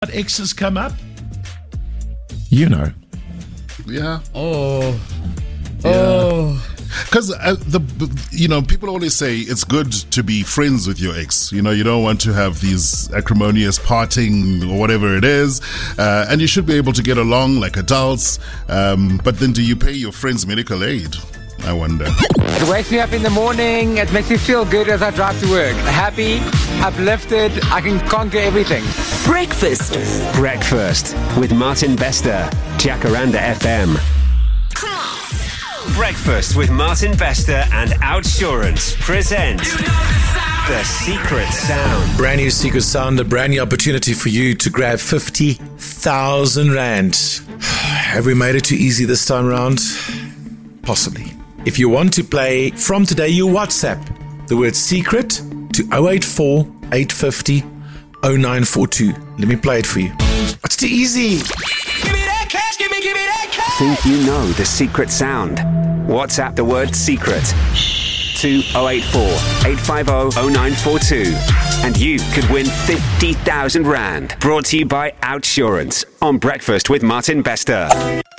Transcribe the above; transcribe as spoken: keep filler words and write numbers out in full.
exes come up? You know. Yeah. Oh. Yeah. Oh. Because uh, the you know people always say it's good to be friends with your ex. You know you don't want to have these acrimonious parting or whatever it is, uh, and you should be able to get along like adults. Um, but then, do you pay your friends medical aid? I wonder. It wakes me up in the morning. It makes me feel good as I drive to work. Happy, uplifted. I can conquer everything. Breakfast. Breakfast with Martin Bester, Jacaranda F M. Breakfast with Martin Bester and Outsurance present The Secret Sound. Brand new Secret Sound, a brand new opportunity for you to grab fifty thousand rand. Have we made it too easy this time around? Possibly. If you want to play from today, you WhatsApp the word secret to oh eight four, eight five oh, oh nine four two. Let me play it for you. It's too easy. Give me that cash, give me, give me that cash. Think you know the secret sound? WhatsApp the word secret to oh eight four, eight five oh, oh nine four two. And you could win fifty thousand rand. Brought to you by Outsurance on Breakfast with Martin Bester.